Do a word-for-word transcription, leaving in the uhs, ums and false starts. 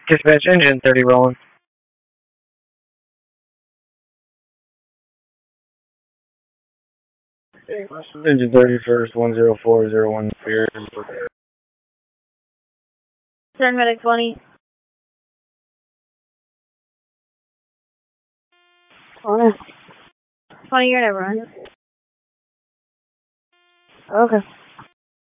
Dispatch engine thirty rolling. Engine thirty first, one zero four zero one Spears. Turn medic twenty. twenty, you're never on. Okay.